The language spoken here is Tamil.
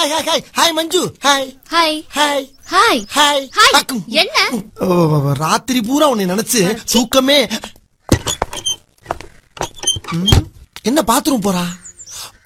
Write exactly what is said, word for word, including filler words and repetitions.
ஹாய் ஹாய் ஹாய் ஹாய் மஞ்சு. Hi hi hi hi hi. Hi. என்ன ராத்திரி பூரா உன்னை நினைச்சு தூக்கமே. என்ன பாத்ரூம் போறா?